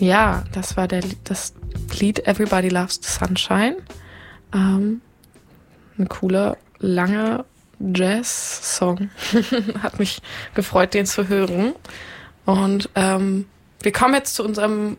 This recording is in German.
Ja, das war das Lied Everybody Loves the Sunshine. Ein cooler, langer Jazz-Song. Hat mich gefreut, den zu hören. Und wir kommen jetzt zu unserem